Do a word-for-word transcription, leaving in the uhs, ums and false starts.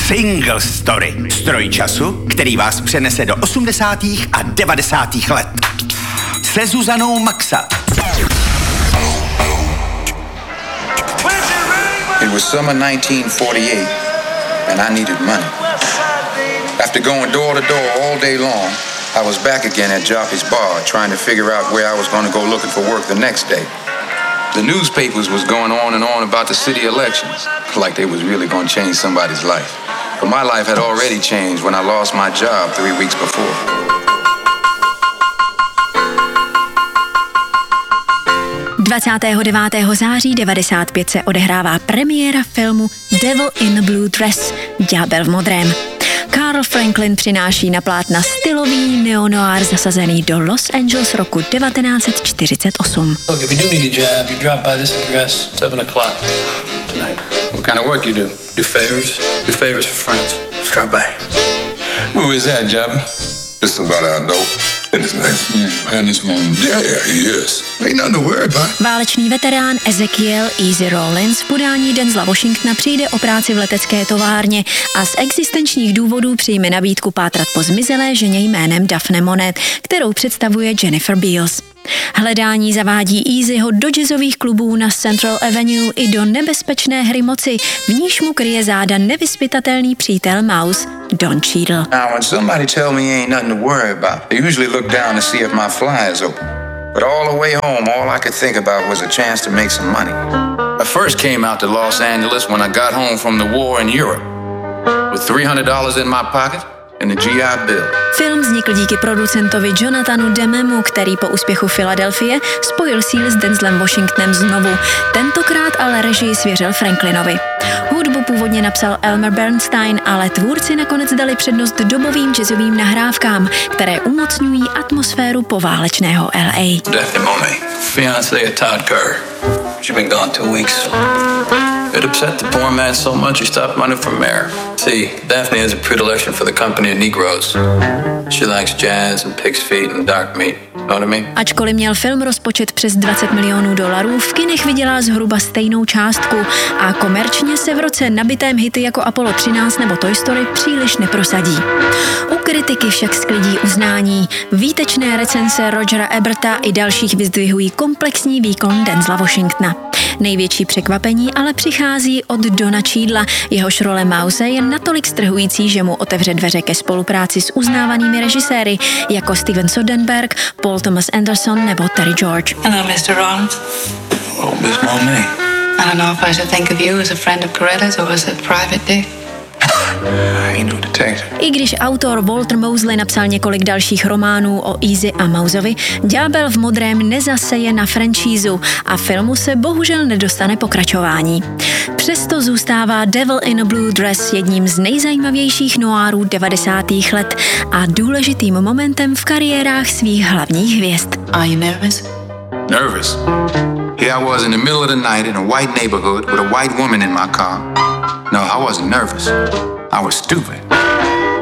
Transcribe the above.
Single Story. Stroj času, který vás přenese do osmdesátých a devadesátých let. Se Zuzanou Maxa. It was summer nineteen forty-eight, and I needed money. After going door to door all day long, I was back again at Jockey's Bar, trying to figure out where I was going to go looking for work the next day. The newspapers was going on and on about the city elections, like they was really going to change somebody's life. But my life had already changed when I lost my job three weeks before. dvacátého devátého září devadesát pět se odehrává premiéra filmu Devil in a Blue Dress, Ďábel v modrém. Carl Franklin přináší na plátna stylový neonoir zasazený do Los Angeles roku devatenáct set čtyřicet osm. Look, if you do need a job, you drop by this address, seven o'clock tonight. What kind of work you do? Do favors? Do favors for friends. Drop by. Who is that, Job? It's somebody I know. And his name, man, this man, yeah, yeah, he is. Ain't nothing to worry about. Válečný veterán Ezekiel Easy Rollins v podání Denzela Washingtona přijde o práci v letecké továrně a z existenčních důvodů přijme nabídku pátrat po zmizelé ženě jménem Daphne Monet, kterou představuje Jennifer Beals. Hledání zavádí Easyho do jazzových klubů na Central Avenue i do nebezpečné hry moci, v níž mu kryje záda nevyzpytatelný přítel Mouse, Don Cheadle. Now, when somebody tell me ain't nothing to worry about, I usually look down to see if my fly is open. But all the way home, all I could think about was a chance to make some money. I first came out to Los Angeles when I got home from the war in Europe, with three hundred dollars in my pocket. Film vznikl díky producentovi Jonathanu Dememu, který po úspěchu Philadelphie spojil síly s Denzelem Washingtonem znovu. Tentokrát ale režii svěřil Franklinovi. Hudbu původně napsal Elmer Bernstein, ale tvůrci nakonec dali přednost dobovým jazzovým nahrávkám, které umocňují atmosféru poválečného L A. Daphne Monet, fiancé of Todd Kerr. She's been gone two weeks. It upset the poor man so much he stopped running for mayor. See, Daphne has a predilection for the company of Negroes. She likes jazz and pig's feet and dark meat. Know what I mean? Ačkoliv měl film rozpočet přes dvacet milionů dolarů, v kinech vydělal zhruba stejnou částku a komerčně se v roce nabitém hity jako Apollo třináct nebo Toy Story příliš neprosadí. U kritiky však sklidí uznání. Výtečné recenze Rogera Eberta i dalších vyzdvihují komplexní výkon Denzela Washingtona. Největší překvapení ale přichází od Dona Cheadla. Jehož role Mouse je natolik strhující, že mu otevře dveře ke spolupráci s uznávanými režiséry jako Steven Soderbergh, Paul Thomas Anderson nebo Terry George. Hello, mister Rollins. Oh, Miss Monet. I don't know if I should think of you as a friend of Coretta's or as a private dick. I když autor Walter Mosley napsal několik dalších románů o Easy a Mouseovi, Ďábel v modrém nezaseje na franšízu a filmu se bohužel nedostane pokračování. Přesto zůstává Devil in a Blue Dress jedním z nejzajímavějších noárů devadesátých let a důležitým momentem v kariérách svých hlavních hvězd. Are you nervous? Nervous? Here I was in the middle of the night in a white neighborhood with a white woman in my car. No, I wasn't nervous. I was stupid.